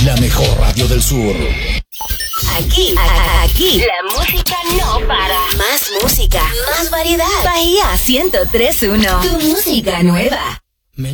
la mejor radio del sur. Aquí, la música no para. Más música, más variedad. Bahía 103.1, tu música nueva.